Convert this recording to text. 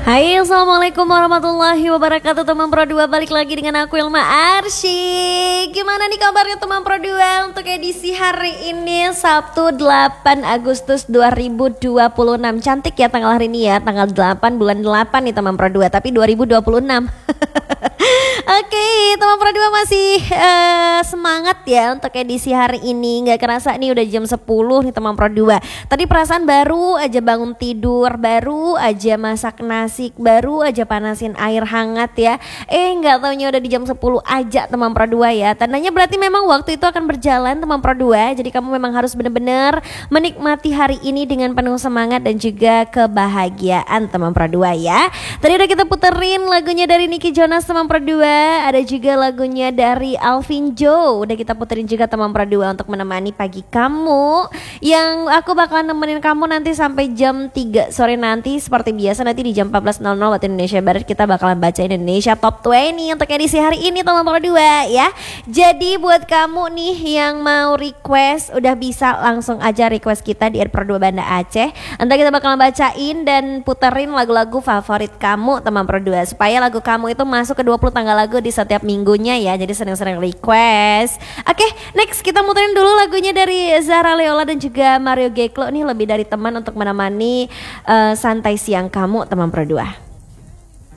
Hai, assalamualaikum warahmatullahi wabarakatuh teman Pro 2. Balik lagi dengan aku Ilma Arsy. Gimana nih kabarnya teman Pro 2 untuk edisi hari ini Sabtu 8 Agustus 2026. Cantik ya tanggal hari ini ya, tanggal 8 bulan 8 nih teman Pro 2, tapi 2026. Oke, teman Pro 2 masih semangat ya untuk edisi hari ini. Gak kerasa nih udah jam 10 nih teman Pro 2. Tadi perasaan baru aja bangun tidur, baru aja masak nasi, baru aja panasin air hangat ya. Gak taunya udah di jam 10 aja teman Pro 2 ya. Tandanya berarti memang waktu itu akan berjalan teman Pro 2. Jadi kamu memang harus benar-benar menikmati hari ini dengan penuh semangat dan juga kebahagiaan teman Pro 2 ya. Tadi udah kita puterin lagunya dari Nicky Jonas teman Pro 2. Ada juga lagunya dari Alvin Joe. Udah kita puterin juga teman Pro 2 untuk menemani pagi kamu. Yang aku bakalan nemenin kamu nanti sampai jam 3 sore nanti. Seperti biasa nanti di jam 14.00 waktu Indonesia Barat kita bakalan baca Indonesia Top 20 untuk edisi hari ini teman Pro 2 ya. Jadi buat kamu nih yang mau request, udah bisa langsung aja request kita di Pro 2 Banda Aceh. Nanti kita bakalan bacain dan puterin lagu-lagu favorit kamu teman Pro 2 supaya lagu kamu itu masuk ke 20 tanggal lagu di setiap minggunya ya. Jadi sering-sering request. Oke, next kita muterin dulu lagunya dari Zara Leola dan juga Mario Geklo nih, Lebih Dari Teman untuk menemani santai siang kamu teman Pro 2.